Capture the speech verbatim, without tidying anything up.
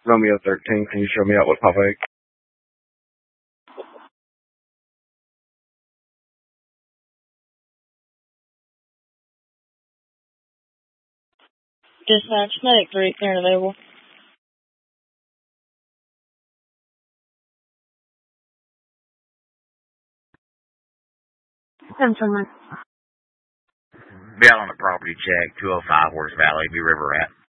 Romeo thirteen, can you show me out with Papa eight? Dispatch, medic three, clear and available. seven twenty-one. Be out on the property check, two oh five Horse Valley, Bee River Rat.